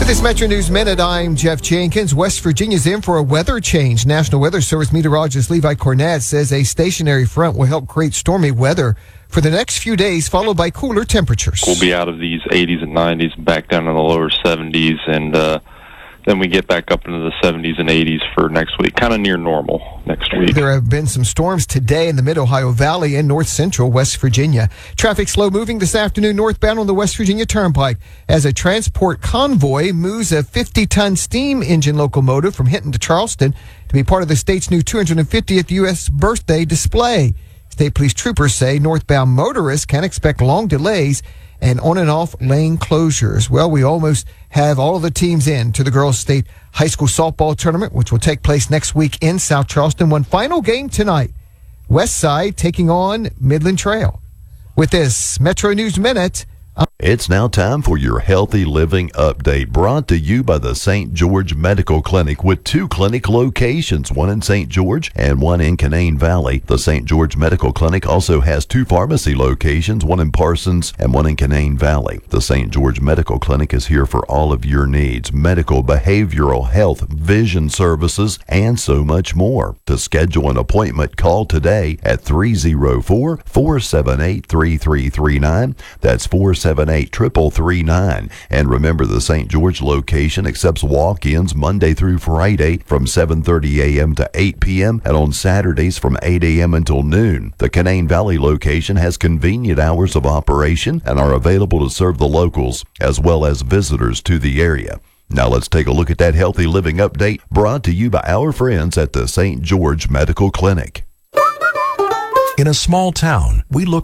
this Metro News Minute, I'm Jeff Jenkins. West Virginia's in for a weather change. National Weather Service meteorologist Levi Cornett says a stationary front will help create stormy weather for the next few days, followed by cooler temperatures. We'll be out of these 80s and 90s, back down in the lower 70s, and then we get back up into the 70s and 80s for next week, kind of near normal next week. There have been some storms today in the Mid-Ohio Valley and north central West Virginia. Traffic slow moving this afternoon northbound on the West Virginia Turnpike as a transport convoy moves a 50-ton steam engine locomotive from Hinton to Charleston to be part of the state's new 250th U.S. birthday display. State police troopers say northbound motorists can expect long delays and on and off lane closures. Well, we almost have all of the teams in to the girls' state high school softball tournament, which will take place next week in South Charleston. One final game tonight. West Side taking on Midland Trail. With this Metro News Minute, it's now time for your Healthy Living Update, brought to you by the St. George Medical Clinic with 2 clinic locations, one in St. George and one in Canaan Valley. The St. George Medical Clinic also has 2 pharmacy locations, one in Parsons and one in Canaan Valley. The St. George Medical Clinic is here for all of your needs: medical, behavioral health, vision services, and so much more. To schedule an appointment, call today at 304-478-3339. That's 478-3339. And remember, the St. George location accepts walk-ins Monday through Friday from 7:30 a.m. to 8 p.m. and on Saturdays from 8 a.m. until noon. The Canaan Valley location has convenient hours of operation and are available to serve the locals as well as visitors to the area. Now let's take a look at that Healthy Living Update, brought to you by our friends at the St. George Medical Clinic. In a small town, we look